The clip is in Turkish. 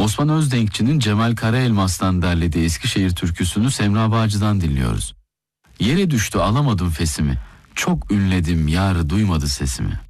Osman Özdenkçi'nin Cemal Karaelmas'tan derlediği Eskişehir türküsünü Semra Bağcı'dan dinliyoruz. Yere düştü alamadım fesimi, çok ünledim yar duymadı sesimi.